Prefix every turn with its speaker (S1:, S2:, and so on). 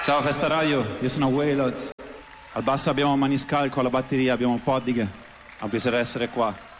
S1: Ciao Festa Radio, io sono Waylot. Al basso abbiamo Maniscalco, alla batteria abbiamo Poddig. È un piacere essere qua.